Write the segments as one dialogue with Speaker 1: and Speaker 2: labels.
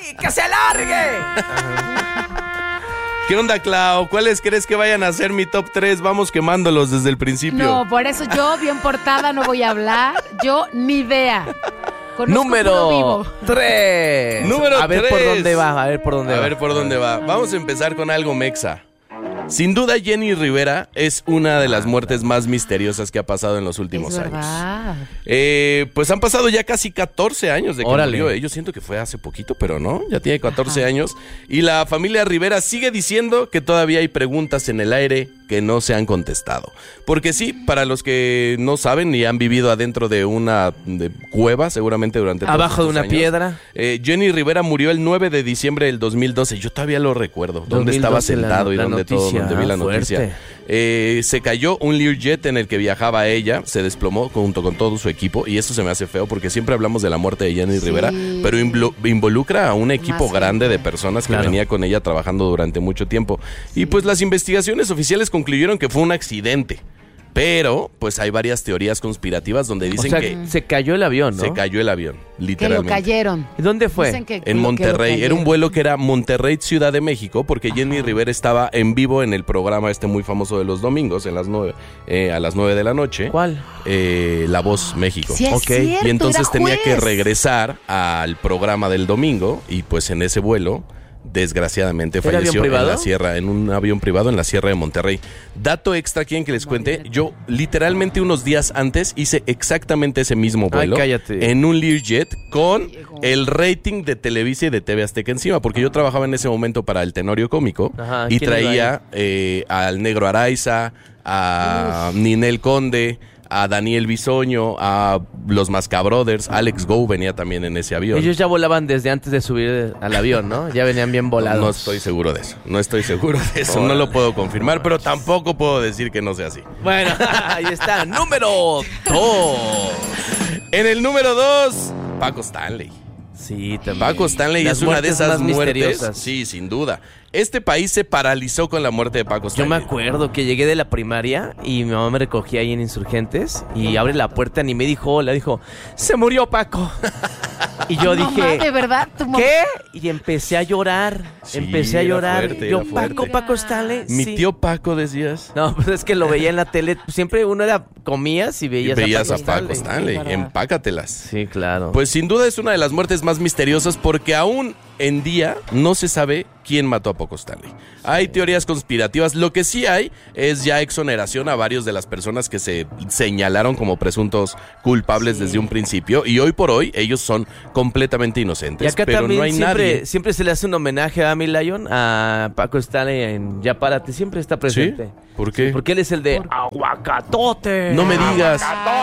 Speaker 1: ¡Que se largue!
Speaker 2: ¿Qué onda, Clau? ¿Cuáles crees que vayan a ser mi top 3? Vamos quemándolos desde el principio.
Speaker 3: No, por eso yo, bien portada, no voy a hablar. Yo, ni idea. Conozco
Speaker 1: Número 3.
Speaker 2: Número
Speaker 1: A ver
Speaker 2: 3.
Speaker 1: por dónde va, a ver por dónde
Speaker 2: A
Speaker 1: va.
Speaker 2: ver por dónde va. Vamos a empezar con algo mexa. Sin duda, Jenny Rivera es una de las muertes más misteriosas que ha pasado en los últimos
Speaker 3: Es
Speaker 2: años.
Speaker 3: verdad.
Speaker 2: Pues han pasado ya casi 14 años de que
Speaker 1: Órale.
Speaker 2: murió. Yo siento que fue hace poquito, pero no, ya tiene 14 años. Y la familia Rivera sigue diciendo que todavía hay preguntas en el aire que no se han contestado. Porque sí, para los que no saben y han vivido adentro de una cueva, seguramente durante todos
Speaker 1: Abajo de
Speaker 2: estos
Speaker 1: una
Speaker 2: años,
Speaker 1: piedra.
Speaker 2: Jenny Rivera murió el 9 de diciembre del 2012. Yo todavía lo recuerdo. ¿Dónde
Speaker 1: 2012,
Speaker 2: estaba sentado y
Speaker 1: la
Speaker 2: dónde todo?
Speaker 1: noticia,
Speaker 2: Donde vi la noticia.
Speaker 1: fuerte.
Speaker 2: Se cayó un Learjet en el que viajaba ella, se desplomó junto con todo su equipo, y esto se me hace feo porque siempre hablamos de la muerte de Jenny Rivera, pero involucra a un equipo
Speaker 3: Más
Speaker 2: grande de
Speaker 3: gente.
Speaker 2: personas que
Speaker 1: Claro.
Speaker 2: venía con ella trabajando durante mucho tiempo. Y pues las investigaciones oficiales concluyeron que fue un accidente. Pero, pues hay varias teorías conspirativas donde
Speaker 1: O
Speaker 2: dicen
Speaker 1: sea,
Speaker 2: que
Speaker 1: se cayó el avión, ¿no?
Speaker 2: se cayó el avión,
Speaker 3: Que lo
Speaker 2: literalmente.
Speaker 3: cayeron.
Speaker 1: ¿Y dónde fue?
Speaker 3: Dicen que
Speaker 2: En
Speaker 3: lo
Speaker 2: Monterrey, era
Speaker 3: cayeron.
Speaker 2: un vuelo que era Monterrey, Ciudad de México, porque Jenny Rivera estaba en vivo en el programa muy famoso de los domingos, a las 9 de la noche.
Speaker 1: ¿Cuál?
Speaker 2: La Voz México.
Speaker 3: Sí, es
Speaker 1: Ok.
Speaker 3: cierto,
Speaker 2: Y entonces
Speaker 3: era
Speaker 2: tenía que
Speaker 3: juez.
Speaker 2: regresar al programa del domingo, y pues en ese vuelo, desgraciadamente,
Speaker 1: ¿Era
Speaker 2: falleció
Speaker 1: avión privado?
Speaker 2: en la sierra, en un avión privado en la Sierra de Monterrey. Dato extra, ¿quieren que les cuente? Yo literalmente unos días antes hice exactamente ese mismo vuelo.
Speaker 1: cállate.
Speaker 2: En un Learjet con el rating de Televisa y de TV Azteca encima, porque yo trabajaba en ese momento para el Tenorio Cómico.
Speaker 1: Ajá,
Speaker 2: y
Speaker 1: ¿quién iba
Speaker 2: traía al Negro Araiza, a Ninel Conde, a Daniel Bisoño, a los Mascabrothers. Alex Go venía también en ese avión.
Speaker 1: Ellos ya volaban desde antes de subir al avión, ¿no? Ya venían bien volados.
Speaker 2: No estoy seguro de eso. No lo puedo confirmar, pero tampoco puedo decir que no sea así.
Speaker 1: Bueno, ahí está. Número 2.
Speaker 2: En el número 2, Paco Stanley.
Speaker 1: Sí, también.
Speaker 2: Paco Stanley
Speaker 1: Las
Speaker 2: es una de
Speaker 1: muertes
Speaker 2: esas
Speaker 1: más
Speaker 2: muertes.
Speaker 1: misteriosas.
Speaker 2: Sí, sin duda. Este país se paralizó con la muerte de Paco
Speaker 1: Yo
Speaker 2: Stanley.
Speaker 1: me acuerdo que llegué de la primaria y mi mamá me recogía ahí en Insurgentes y abre la puerta y me dijo hola, dijo, se murió Paco. Y yo
Speaker 3: No,
Speaker 1: dije,
Speaker 3: ¿de verdad? ¿Tu mamá?
Speaker 1: ¿qué? Y empecé a llorar,
Speaker 2: Sí,
Speaker 1: empecé a
Speaker 2: era
Speaker 1: llorar.
Speaker 2: fuerte,
Speaker 1: Yo,
Speaker 2: era fuerte.
Speaker 1: Paco Stanley.
Speaker 2: Mi
Speaker 1: sí.
Speaker 2: tío Paco, decías.
Speaker 1: No, pues es que lo veía en la tele. Siempre uno comías y
Speaker 2: Y
Speaker 1: veías,
Speaker 2: veías a
Speaker 1: Paco
Speaker 2: Paco
Speaker 1: Stanley.
Speaker 2: Stanley. Empácatelas.
Speaker 1: Sí, claro.
Speaker 2: Pues sin duda es una de las muertes más misteriosas porque aún en día no se sabe quién mató a Paco Stanley. Hay teorías conspirativas. Lo que sí hay es ya exoneración a varios de las personas que se señalaron como presuntos culpables desde un principio, y hoy por hoy ellos son completamente
Speaker 1: Y
Speaker 2: inocentes.
Speaker 1: acá
Speaker 2: pero
Speaker 1: también
Speaker 2: no hay nadie.
Speaker 1: siempre se le hace un homenaje a mi Lion, a Paco Stanley en Ya Párate, siempre está presente.
Speaker 2: ¿Sí? ¿Por qué?
Speaker 1: Porque él es el de Aguacatote.
Speaker 2: No me digas.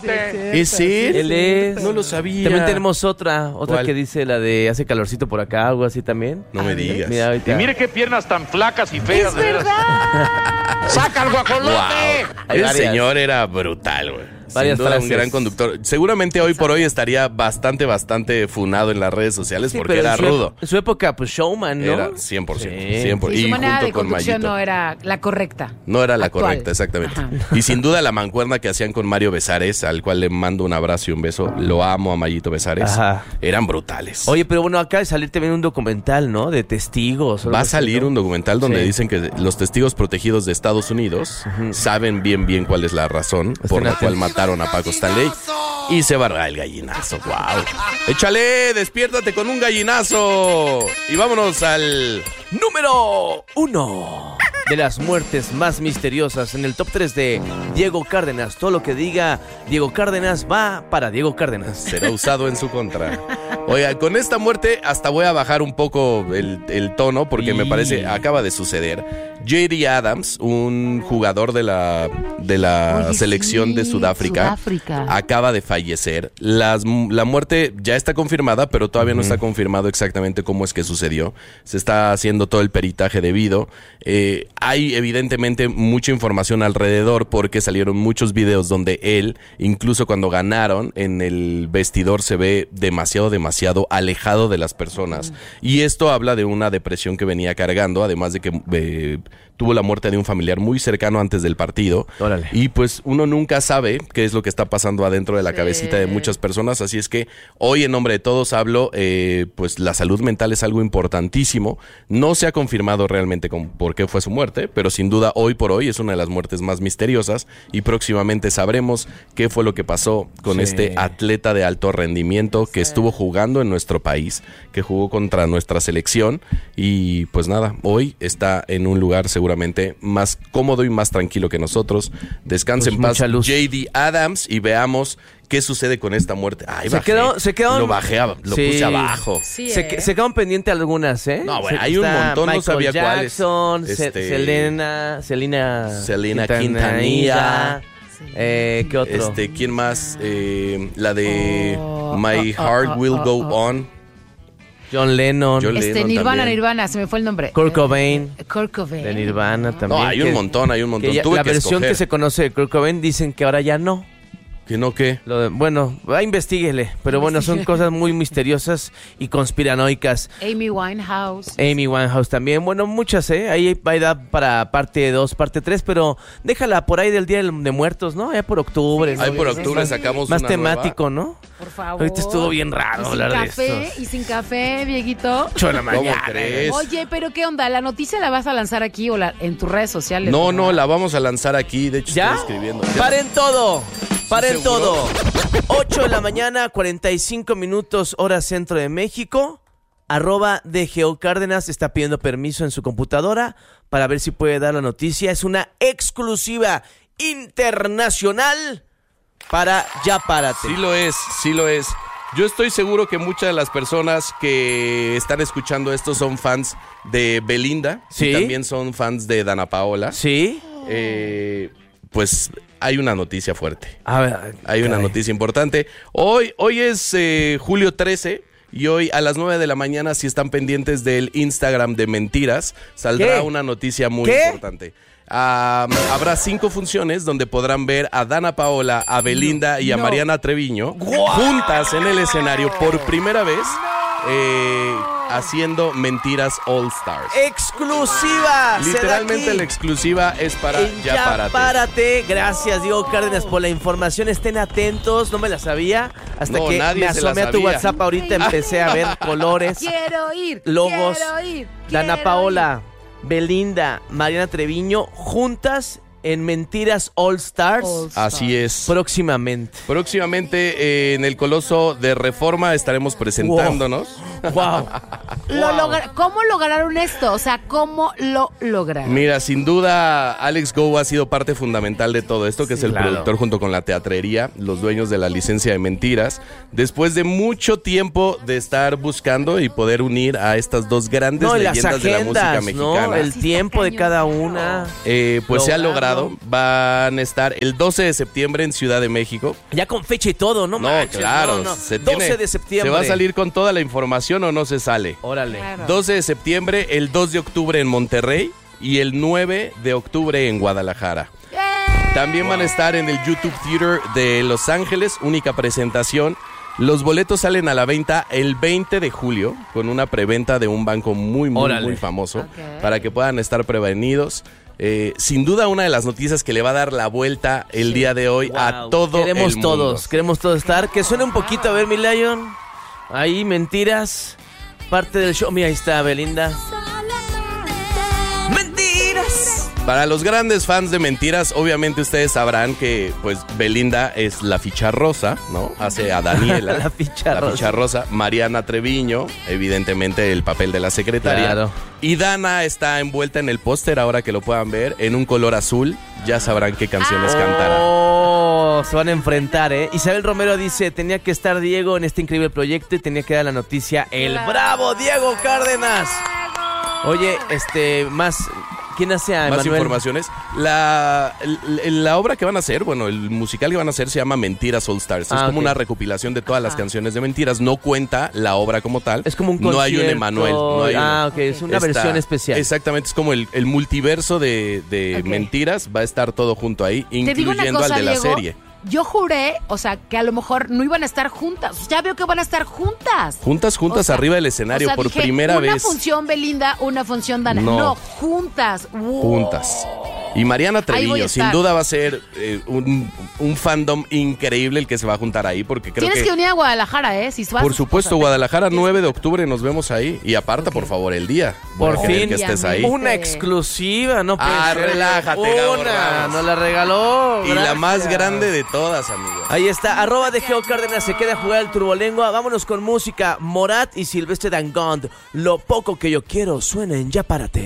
Speaker 2: ¿Es él?
Speaker 1: Él es.
Speaker 2: No lo sabía.
Speaker 1: También tenemos otra
Speaker 2: ¿Cuál?
Speaker 1: que dice la de hace calorcito por acá, algo así también.
Speaker 2: No me digas.
Speaker 1: Mira, ahorita.
Speaker 4: Y mire qué piernas tan flacas y feas.
Speaker 3: ¡Es
Speaker 4: de veras.
Speaker 3: verdad!
Speaker 4: ¡Saca el guajolote!
Speaker 2: Wow.
Speaker 1: Hay
Speaker 2: El
Speaker 1: varias.
Speaker 2: señor era brutal, güey.
Speaker 1: Varias
Speaker 2: Sin duda, un
Speaker 1: frases.
Speaker 2: gran conductor. Seguramente hoy por hoy estaría bastante funado en las redes sociales
Speaker 1: Sí,
Speaker 2: porque
Speaker 1: pero
Speaker 2: era
Speaker 1: en
Speaker 2: rudo.
Speaker 1: En su época, pues showman, ¿no?
Speaker 2: Era 100%.
Speaker 1: Sí.
Speaker 2: 100%.
Speaker 3: Sí, su
Speaker 2: Y
Speaker 3: manera
Speaker 2: junto
Speaker 3: de
Speaker 2: con
Speaker 3: conducción
Speaker 2: Mayito.
Speaker 3: no era la correcta.
Speaker 2: No era la
Speaker 3: actual.
Speaker 2: correcta, exactamente.
Speaker 3: Ajá.
Speaker 2: Y sin duda la mancuerna que hacían con Mario Besares, al cual le mando un abrazo y un beso. Lo amo a Mayito Besares.
Speaker 1: Ajá.
Speaker 2: Eran brutales.
Speaker 1: Oye, pero bueno, acaba de salir también un documental, ¿no? De testigos. o
Speaker 2: Va
Speaker 1: algo
Speaker 2: a
Speaker 1: así,
Speaker 2: salir
Speaker 1: ¿no?
Speaker 2: un documental donde
Speaker 1: Sí.
Speaker 2: dicen que los testigos protegidos de Estados Unidos saben bien cuál es la razón por la cual mataron a Paco Stanley. Y se barra el gallinazo. ¡Wow! ¡Échale! ¡Despiértate con un gallinazo! Y vámonos al...
Speaker 1: Número 1 de las muertes más misteriosas en el top 3 de Diego Cárdenas. Todo lo que diga Diego Cárdenas va para Diego Cárdenas.
Speaker 2: Será usado en su contra. Oiga, con esta muerte hasta voy a bajar un poco el tono porque me parece acaba de suceder. J.D. Adams, un jugador de la
Speaker 3: Oye,
Speaker 2: selección
Speaker 3: sí,
Speaker 2: de Sudáfrica, acaba de fallecer. La muerte ya está confirmada, pero todavía no está confirmado exactamente cómo es que sucedió. Se está haciendo todo el peritaje debido. Hay evidentemente mucha información alrededor porque salieron muchos videos donde él, incluso cuando ganaron, en el vestidor se ve demasiado alejado de las personas. Y esto habla de una depresión que venía cargando, además de que tuvo la muerte de un familiar muy cercano antes del partido.
Speaker 1: Órale.
Speaker 2: Y pues uno nunca sabe qué es lo que está pasando adentro de la cabecita de muchas personas. Así es que hoy, en nombre de todos, hablo, pues la salud mental es algo importantísimo. No se ha confirmado realmente por qué fue su muerte, pero sin duda hoy por hoy es una de las muertes más misteriosas y próximamente sabremos qué fue lo que pasó con este atleta de alto rendimiento que estuvo jugando en nuestro país, que jugó contra nuestra selección y pues nada, hoy está en un lugar seguramente más cómodo y más tranquilo que nosotros. Descanse en paz, J.D. Adams, y veamos qué sucede con esta muerte. Ay,
Speaker 1: se quedó,
Speaker 2: lo bajé, puse abajo.
Speaker 3: Sí,
Speaker 1: se quedaron pendientes algunas, ¿eh?
Speaker 2: No, bueno, hay un montón,
Speaker 1: Michael
Speaker 2: no sabía
Speaker 1: Jackson,
Speaker 2: cuáles.
Speaker 1: Selena
Speaker 2: Quintanilla.
Speaker 1: ¿Qué otro?
Speaker 2: ¿Quién más? La de My Heart Will Go On.
Speaker 1: John Lennon.
Speaker 3: Nirvana, se me fue el nombre.
Speaker 1: Kurt Cobain.
Speaker 3: De
Speaker 1: Nirvana también.
Speaker 2: No, hay un montón.
Speaker 1: La versión que se conoce de Kurt Cobain dicen que ahora ya no.
Speaker 2: ¿Que no qué?
Speaker 1: Bueno, investiguele. Pero bueno, son cosas muy misteriosas y conspiranoicas.
Speaker 3: Amy Winehouse
Speaker 1: también. Bueno, muchas, ¿eh? Ahí va a dar para parte 2, parte 3, pero déjala por ahí del Día de Muertos, ¿no? Allá por octubre.
Speaker 2: Sí, ahí por octubre sacamos
Speaker 1: más
Speaker 2: una
Speaker 1: temático,
Speaker 2: nueva.
Speaker 1: ¿no?
Speaker 3: Por favor.
Speaker 1: Ahorita estuvo bien raro hablar de esto.
Speaker 3: ¿Y sin café, Dieguito?
Speaker 1: 8 de la mañana.
Speaker 2: ¿Cómo crees?
Speaker 3: Oye, pero ¿qué onda? ¿La noticia la vas a lanzar aquí o en tus redes sociales?
Speaker 2: No, la vamos a lanzar aquí. De hecho,
Speaker 1: ¿Ya?
Speaker 2: estoy escribiendo.
Speaker 1: ¡Paren todo! ¡Paren
Speaker 2: ¿Seguro?
Speaker 1: todo! 8 de la mañana, 45 minutos, hora centro de México. @DGO Cárdenas está pidiendo permiso en su computadora para ver si puede dar la noticia. Es una exclusiva internacional para Ya Párate.
Speaker 2: Sí lo es. Yo estoy seguro que muchas de las personas que están escuchando esto son fans de Belinda.
Speaker 1: Sí.
Speaker 2: Y también son fans de Dana Paola.
Speaker 1: ¿Sí?
Speaker 2: Pues hay una noticia fuerte.
Speaker 1: A ver,
Speaker 2: Hay una noticia importante. Hoy es julio 13 y hoy a las 9 de la mañana, si están pendientes del Instagram de Mentiras, saldrá una noticia muy importante. Habrá 5 funciones donde podrán ver a Dana Paola, a Belinda y a Mariana Treviño juntas en el escenario por primera vez. Haciendo Mentiras All Stars.
Speaker 1: ¡Exclusiva!
Speaker 2: Literalmente la exclusiva es para Ya
Speaker 1: Párate. Gracias, Diego Cárdenas, por la información. Estén atentos, no me la sabía. Hasta que me asomé a tu WhatsApp ahorita, empecé a ver colores, logos. Dana Paola, Belinda, Mariana Treviño, juntas en Mentiras All Stars.
Speaker 2: Así es.
Speaker 1: Próximamente
Speaker 2: en el Coloso de Reforma estaremos presentándonos.
Speaker 1: Wow.
Speaker 3: ¿Cómo lograron esto? O sea, ¿cómo lo lograron?
Speaker 2: Mira, sin duda, Alex Go ha sido parte fundamental de todo esto, que es el productor junto con la teatrería, los dueños de la licencia de Mentiras. Después de mucho tiempo de estar buscando y poder unir a estas dos grandes leyendas de la música mexicana.
Speaker 1: ¿no? El tiempo de cada una.
Speaker 2: Pues se ha logrado. Van a estar el 12 de septiembre en Ciudad de México.
Speaker 1: Ya con fecha y todo, ¿no?
Speaker 2: No,
Speaker 1: manches,
Speaker 2: claro.
Speaker 1: No.
Speaker 2: 12
Speaker 1: de septiembre.
Speaker 2: ¿Se va a salir con toda la información o no se sale?
Speaker 1: Órale.
Speaker 3: Claro.
Speaker 2: 12 de septiembre, el 2 de octubre en Monterrey y el 9 de octubre en Guadalajara. También van a estar en el YouTube Theater de Los Ángeles, única presentación. Los boletos salen a la venta el 20 de julio con una preventa de un banco muy famoso para que puedan estar prevenidos. Sin duda una de las noticias que le va a dar la vuelta el día de hoy a todo el mundo.
Speaker 1: Queremos todos estar. Que suene un poquito, a ver, mi Lion. Ahí, Mentiras. Parte del show. Mira, ahí está Belinda. ¡Mentiras!
Speaker 2: Para los grandes fans de Mentiras, obviamente ustedes sabrán que pues Belinda es la ficha rosa, ¿no? Hace a Daniela.
Speaker 1: La ficha
Speaker 2: rosa. Mariana Treviño, evidentemente el papel de la secretaria.
Speaker 1: Claro.
Speaker 2: Y Dana está envuelta en el póster, ahora que lo puedan ver, en un color azul. Ya sabrán qué canciones cantará.
Speaker 1: Oh, se van a enfrentar, ¿eh? Isabel Romero dice, tenía que estar Diego en este increíble proyecto y tenía que dar la noticia el bravo Diego Cárdenas. Oye, ¿quién hace a Emanuel?
Speaker 2: Más informaciones. La obra que van a hacer, bueno, el musical que van a hacer se llama Mentiras All Stars. Es como una recopilación de todas las canciones de Mentiras. No cuenta la obra como tal.
Speaker 1: Es como un concierto.
Speaker 2: No hay un Emanuel.
Speaker 1: Ok, es una versión especial.
Speaker 2: Exactamente, es como el multiverso de Mentiras. Va a estar todo junto ahí, incluyendo al de la serie.
Speaker 3: yo juré, o sea, que a lo mejor no iban a estar juntas. Ya veo que van a estar juntas.
Speaker 2: Juntas, o sea, arriba del escenario por
Speaker 3: dije,
Speaker 2: primera vez.
Speaker 3: Una función Belinda, una función Dana. No, juntas. Wow.
Speaker 2: Juntas. Y Mariana Treviño, sin duda va a ser un fandom increíble el que se va a juntar ahí, porque creo
Speaker 3: Tienes que unir a Guadalajara, ¿eh? Si vas,
Speaker 2: por supuesto, Guadalajara, 9 de octubre, nos vemos ahí. Y aparta, por favor, el día.
Speaker 1: Por fin
Speaker 2: que estés ahí.
Speaker 1: Una exclusiva, no puede ser.
Speaker 2: Relájate, Gabo Ramos.
Speaker 1: Nos la regaló.
Speaker 2: Y la más grande de todas, amigo.
Speaker 1: Ahí está, @ Geo Cárdenas se queda a jugar el Turbolengua. Vámonos con música. Morat y Silvestre Dangond. Lo poco que yo quiero suena en Ya Párate.